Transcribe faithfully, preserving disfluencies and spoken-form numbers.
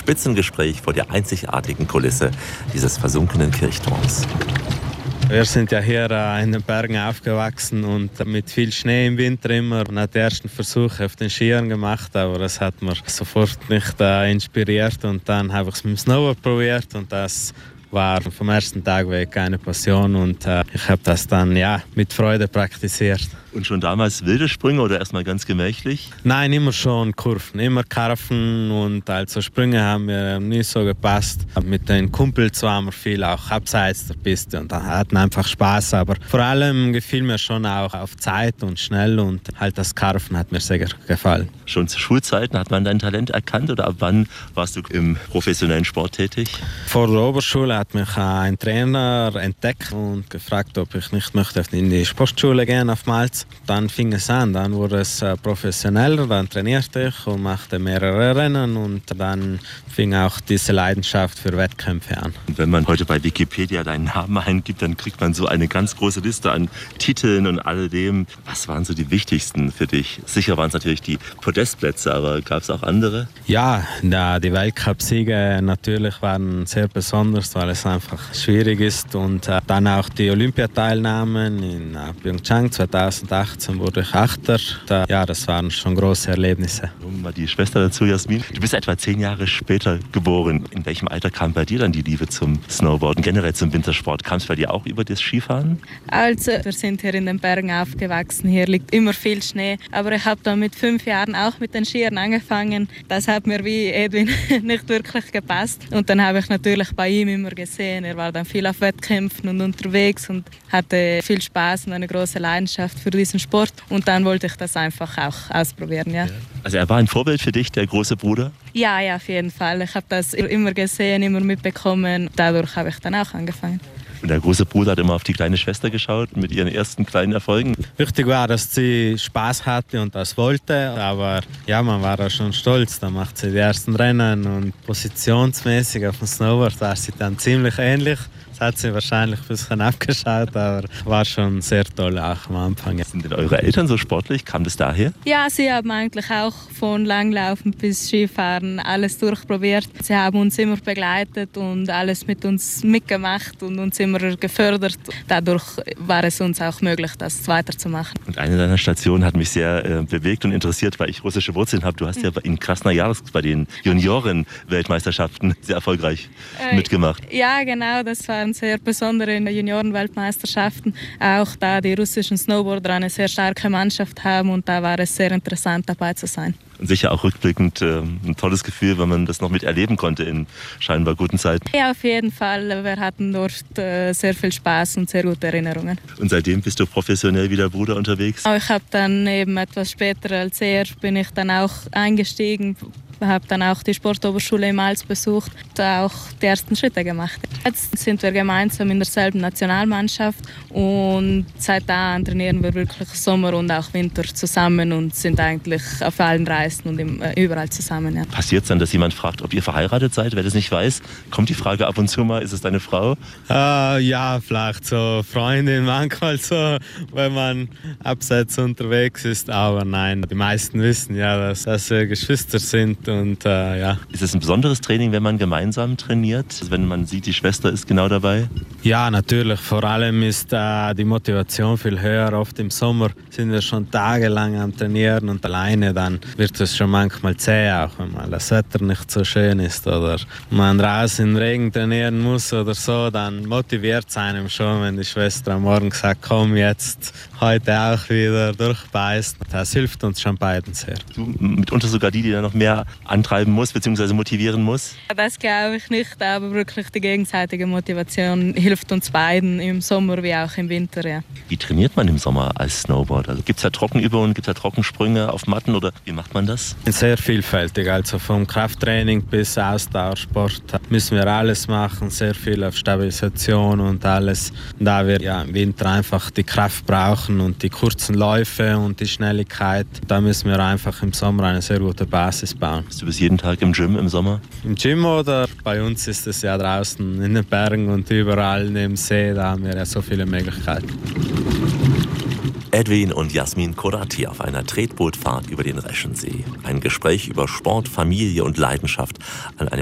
Spitzengespräch vor der einzigartigen Kulisse dieses versunkenen Kirchturms. Wir sind ja hier in den Bergen aufgewachsen und mit viel Schnee im Winter immer. Man hat den ersten Versuch auf den Skiern gemacht, aber das hat mir sofort nicht äh, inspiriert. Und dann habe ich es mit dem Snowboard probiert und das war vom ersten Tag weg eine Passion und äh, ich habe das dann ja mit Freude praktiziert. Und schon damals wilde Sprünge oder erstmal ganz gemächlich? Nein, immer schon Kurven, immer Karpfen und also Sprünge haben mir nie so gepasst. Mit den Kumpels waren wir viel auch abseits der Piste und dann hatten einfach Spaß. Aber vor allem gefiel mir schon auch auf Zeit und schnell und halt das Karpfen hat mir sehr gefallen. Schon zu Schulzeiten hat man dein Talent erkannt oder ab wann warst du im professionellen Sport tätig? Vor der Oberschule hat mich ein Trainer entdeckt und gefragt, ob ich nicht möchte in die Sportschule gehen auf Malz. Dann fing es an, dann wurde es äh, professioneller, dann trainierte ich und machte mehrere Rennen und dann fing auch diese Leidenschaft für Wettkämpfe an. Und wenn man heute bei Wikipedia deinen Namen eingibt, dann kriegt man so eine ganz große Liste an Titeln und alledem. Was waren so die wichtigsten für dich? Sicher waren es natürlich die Podestplätze, aber gab es auch andere? Ja, ja, die Weltcup-Siege natürlich waren sehr besonders, weil es einfach schwierig ist und äh, dann auch die Olympiateilnahmen in äh, Pyeongchang zweitausendachtzehn wurde ich Achter. Da, ja, das waren schon große Erlebnisse. Mal die Schwester dazu, Jasmin. Du bist etwa zehn Jahre später geboren. In welchem Alter kam bei dir dann die Liebe zum Snowboarden, generell zum Wintersport? Kam es bei dir auch über das Skifahren? Also, wir sind hier in den Bergen aufgewachsen. Hier liegt immer viel Schnee. Aber ich habe dann mit fünf Jahren auch mit den Skiern angefangen. Das hat mir wie Edwin nicht wirklich gepasst. Und dann habe ich natürlich bei ihm immer gesehen. Er war dann viel auf Wettkämpfen und unterwegs und hatte viel Spaß und eine große Leidenschaft für diesen Sport. Und dann wollte ich das einfach auch ausprobieren. Ja. Also er war ein Vorbild für dich, der große Bruder? Ja, ja, auf jeden Fall. Ich habe das immer gesehen, immer mitbekommen. Dadurch habe ich dann auch angefangen. Und der große Bruder hat immer auf die kleine Schwester geschaut mit ihren ersten kleinen Erfolgen. Wichtig war, dass sie Spaß hatte und das wollte. Aber ja, man war auch schon stolz. Da macht sie die ersten Rennen und positionsmäßig auf dem Snowboard war sie dann ziemlich ähnlich. Das hat sie wahrscheinlich ein bisschen abgeschaut, aber war schon sehr toll auch am Anfang. Sind denn eure Eltern so sportlich? Kam das daher? Ja, sie haben eigentlich auch von Langlaufen bis Skifahren alles durchprobiert. Sie haben uns immer begleitet und alles mit uns mitgemacht und uns immer gefördert. Dadurch war es uns auch möglich, das weiterzumachen. Und eine deiner Stationen hat mich sehr äh, bewegt und interessiert, weil ich russische Wurzeln habe. Du hast ja in Krasnojarsk bei den Junioren-Weltmeisterschaften sehr erfolgreich äh, mitgemacht. Ja, genau, das war sehr besondere Juniorenweltmeisterschaften, auch da die russischen Snowboarder eine sehr starke Mannschaft haben und da war es sehr interessant dabei zu sein. Und sicher auch rückblickend äh, ein tolles Gefühl, wenn man das noch miterleben konnte in scheinbar guten Zeiten. Ja, auf jeden Fall. Wir hatten dort äh, sehr viel Spaß und sehr gute Erinnerungen. Und seitdem bist du professionell wie der Bruder unterwegs? Ich habe dann eben etwas später als er bin ich dann auch eingestiegen. Ich habe dann auch die Sportoberschule in Malz besucht und auch die ersten Schritte gemacht. Jetzt sind wir gemeinsam in derselben Nationalmannschaft und seit da trainieren wir wirklich Sommer und auch Winter zusammen und sind eigentlich auf allen Reisen und im, äh, überall zusammen. Ja. Passiert es dann, dass jemand fragt, ob ihr verheiratet seid? Wer das nicht weiß, kommt die Frage ab und zu mal, ist es deine Frau? Uh, ja, vielleicht so Freundin, manchmal so, wenn man abseits unterwegs ist. Aber nein, die meisten wissen ja, dass, dass wir Geschwister sind. Und, äh, ja. Ist es ein besonderes Training, wenn man gemeinsam trainiert? Also wenn man sieht, die Schwester ist genau dabei? Ja, natürlich. Vor allem ist äh, die Motivation viel höher. Oft im Sommer sind wir schon tagelang am Trainieren und alleine dann wird es schon manchmal zäh, auch wenn mal das Wetter nicht so schön ist oder man draußen im Regen trainieren muss oder so, dann motiviert es einem schon, wenn die Schwester am Morgen sagt, komm jetzt heute auch wieder durchbeißen. Das hilft uns schon beiden sehr. Du mitunter sogar die, die dann noch mehr antreiben muss bzw. motivieren muss? Das glaube ich nicht, aber wirklich die gegenseitige Motivation hilft uns beiden im Sommer wie auch im Winter. Ja. Wie trainiert man im Sommer als Snowboarder? Also gibt es da Trockenübungen, gibt es da Trockensprünge auf Matten oder wie macht man das? Sehr vielfältig, also vom Krafttraining bis Ausdauersport müssen wir alles machen, sehr viel auf Stabilisation und alles. Da wir ja, im Winter einfach die Kraft brauchen und die kurzen Läufe und die Schnelligkeit, da müssen wir einfach im Sommer eine sehr gute Basis bauen. Du bist jeden Tag im Gym im Sommer? Im Gym oder bei uns ist es ja draußen in den Bergen und überall neben See, da haben wir ja so viele Möglichkeiten. Edwin und Jasmin Korati auf einer Tretbootfahrt über den Reschensee. Ein Gespräch über Sport, Familie und Leidenschaft an einem